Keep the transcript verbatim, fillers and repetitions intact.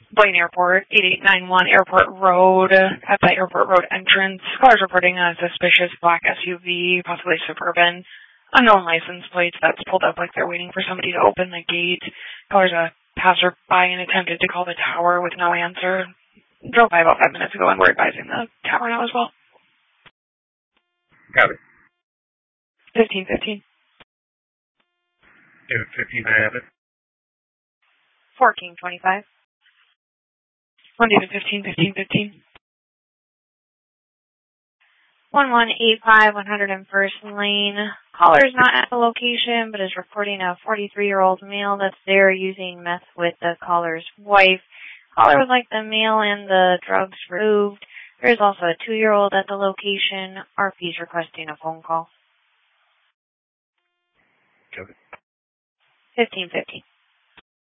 Blaine Airport, eight eight nine one Airport Road, at the Airport Road entrance. Callers reporting a suspicious black S U V, possibly suburban. Unknown license plates that's pulled up like they're waiting for somebody to open the gate. Callers a passerby and attempted to call the tower with no answer. Drove by about five minutes ago and we're advising the tower now as well. Got it. fifteen fifteen. fifteen happen. fourteen twenty-five. one David fifteen fifteen fifteen. one one eight five one hundred first Lane. Caller is not at the location, but is reporting a forty-three-year-old male that's there using meth with the caller's wife. Caller would like the male and the drugs removed. There is also a two-year-old at the location. R P is requesting a phone call. Okay. fifteen fifteen.